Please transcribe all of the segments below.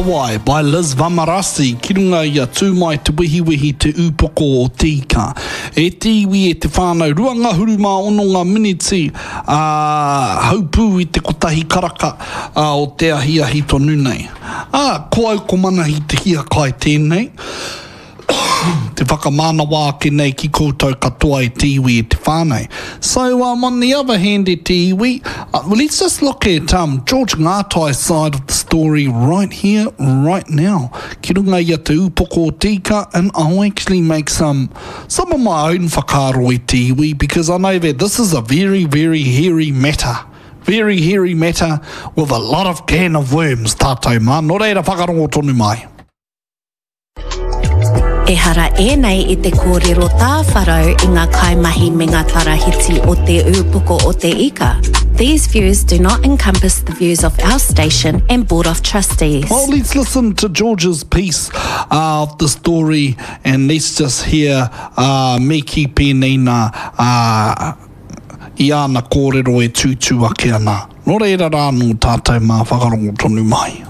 Hawaii by Liz Vamarasi, ki runga ia tūmai te wihi te upoko o tika. E tiwi e te whānau ruangahuru mā ono ngā miniti haupū i te kotahi karaka o te ahi tonu nei. Ko au ko mana i te hia kai tēnei. Te whakamānawa ake nei ki koutou katoa e te iwi e te whānei. So on the other hand e te iwi, let's just look at George Ngātai's side of the story right here, right now. Ki runga ia te upoko o tika, and I'll actually make some of my own whakaaro e te iwi, because I know that this is a very, very hairy matter. Very hairy matter with a lot of can of worms, tātou mā. Nō reira whakarongo tonu mai. E hara nei I te kōrero tā wharau I ngā kaimahi me ngā tarahiti o te upoko o te ika. These views do not encompass the views of our station and Board of Trustees. Well, let's listen to George's piece of the story, and let's just hear me ki pēnei nā I ana kōrero e tūtū ake ana. Nō reira rānō tātou mā whakarongo tonu mai.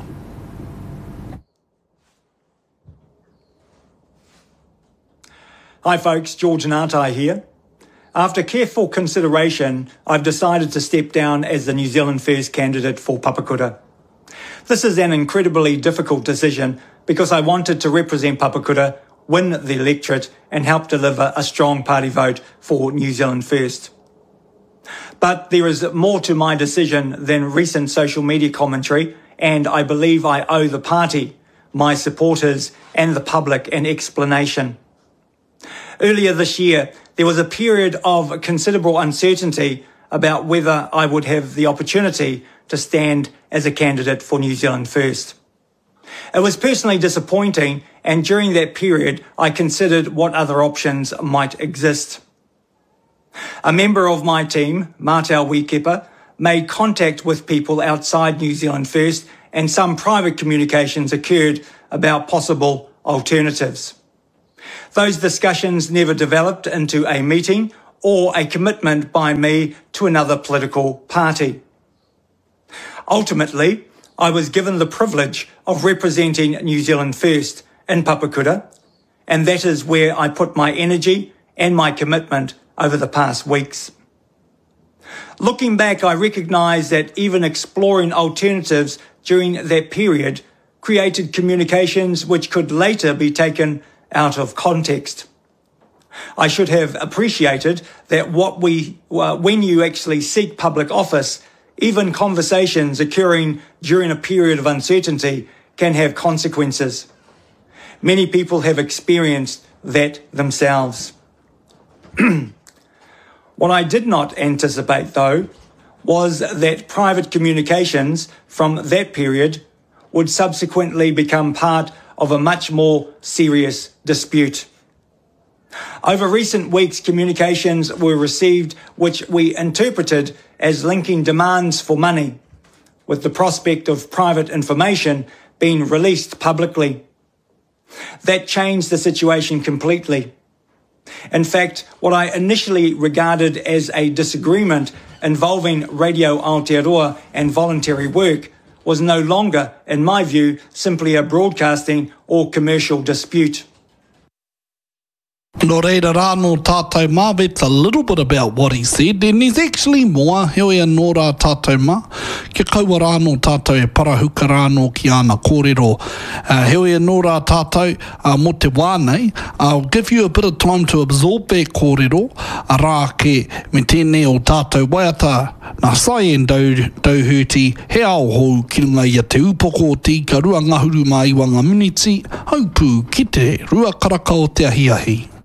Hi folks, George Ngātai here. After careful consideration, I've decided to step down as the New Zealand First candidate for Papakura. This is an incredibly difficult decision because I wanted to represent Papakura, win the electorate and help deliver a strong party vote for New Zealand First. But there is more to my decision than recent social media commentary, and I believe I owe the party, my supporters and the public an explanation. Earlier this year, there was a period of considerable uncertainty about whether I would have the opportunity to stand as a candidate for New Zealand First. It was personally disappointing, and during that period, I considered what other options might exist. A member of my team, Martel Wikepa, made contact with people outside New Zealand First, and some private communications occurred about possible alternatives. Those discussions never developed into a meeting or a commitment by me to another political party. Ultimately, I was given the privilege of representing New Zealand First in Papakura, and that is where I put my energy and my commitment over the past weeks. Looking back, I recognise that even exploring alternatives during that period created communications which could later be taken out of context. I should have appreciated that when you actually seek public office, even conversations occurring during a period of uncertainty can have consequences. Many people have experienced that themselves. What I did not anticipate, though, was that private communications from that period would subsequently become part of a much more serious dispute. Over recent weeks, communications were received which we interpreted as linking demands for money, with the prospect of private information being released publicly. That changed the situation completely. In fact, what I initially regarded as a disagreement involving Radio Aotearoa and voluntary work was no longer, in my view, simply a broadcasting or commercial dispute. Nō reira rānō tātou mā, that's a little bit about what he said, and there's actually more. Heoi anō rā tātou mā. Kia kaua rānō tātou e parahuka rānō ki ana kōrero. Heoi anō rā tātou mo te wānei. I'll give you a bit of time to absorb that kōrero. Rā ke me tēnei o tātou waiata nā sai en dauhuti he ao hou ki runga ia te upoko o tika rua ngahuru mā iwanga miniti haupū ki te rua karaka o te ahiahi.